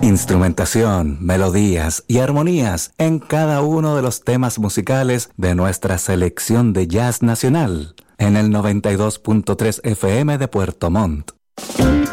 Instrumentación, melodías y armonías en cada uno de los temas musicales de nuestra selección de jazz nacional en el 92.3 FM de Puerto Montt.